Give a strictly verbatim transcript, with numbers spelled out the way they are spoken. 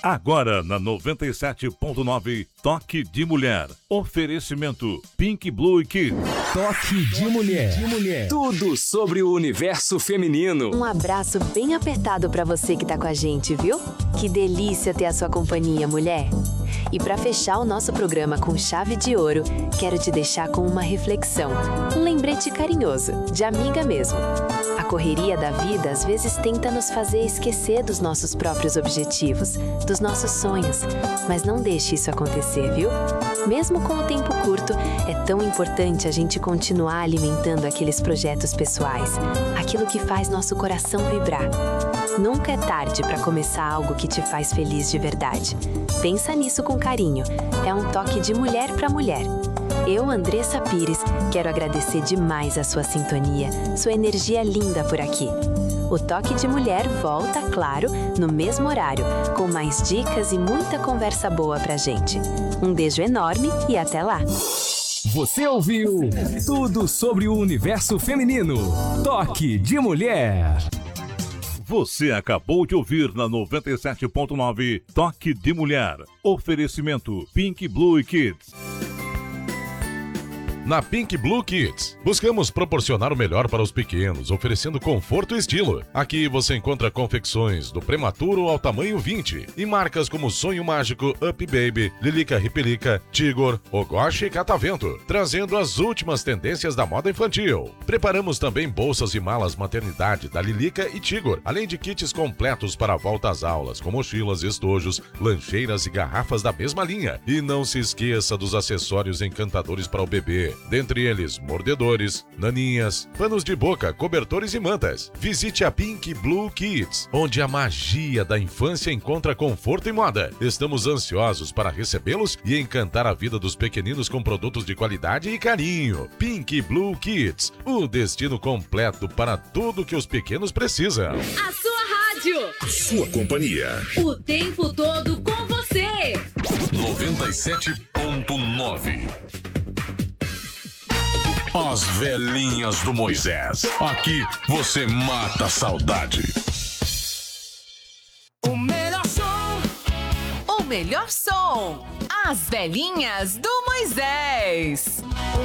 Agora na noventa e sete ponto nove, Toque de Mulher. Oferecimento Pink Blue Kids. Toque de Mulher. de mulher. Tudo sobre o universo feminino. Um abraço bem apertado pra você que tá com a gente, viu? Que delícia ter a sua companhia, mulher. E pra fechar o nosso programa com chave de ouro, quero te deixar com uma reflexão. Um lembrete carinhoso, de amiga mesmo. A correria da vida às vezes tenta nos fazer esquecer dos nossos próprios objetivos, dos nossos sonhos. Mas não deixe isso acontecer, viu? Mesmo com o tempo curto, é tão importante a gente continuar alimentando aqueles projetos pessoais, aquilo que faz nosso coração vibrar. Nunca é tarde para começar algo que te faz feliz de verdade. Pensa nisso com carinho. É um toque de mulher para mulher. Eu, Andressa Pires, quero agradecer demais a sua sintonia, sua energia linda por aqui. O Toque de Mulher volta, claro, no mesmo horário, com mais dicas e muita conversa boa pra gente. Um beijo enorme e até lá! Você ouviu tudo sobre o universo feminino. Toque de Mulher. Você acabou de ouvir na noventa e sete ponto nove, Toque de Mulher. Oferecimento Pink Blue Kids. Na Pink Blue Kids, buscamos proporcionar o melhor para os pequenos, oferecendo conforto e estilo. Aqui você encontra confecções do prematuro ao tamanho vinte e marcas como Sonho Mágico, Up Baby, Lilica Ripelica, Tigor, Ogoshi e Catavento, trazendo as últimas tendências da moda infantil. Preparamos também bolsas e malas maternidade da Lilica e Tigor, além de kits completos para a volta às aulas, com mochilas, estojos, lancheiras e garrafas da mesma linha. E não se esqueça dos acessórios encantadores para o bebê. Dentre eles, mordedores, naninhas, panos de boca, cobertores e mantas. Visite a Pink Blue Kids, onde a magia da infância encontra conforto e moda. Estamos ansiosos para recebê-los e encantar a vida dos pequeninos com produtos de qualidade e carinho. Pink Blue Kids, o destino completo para tudo que os pequenos precisam. A sua rádio. Sua companhia. O tempo todo com você. noventa e sete ponto nove. As velhinhas do Moisés. Aqui você mata a saudade. O melhor som. O melhor som. As velhinhas do Moisés.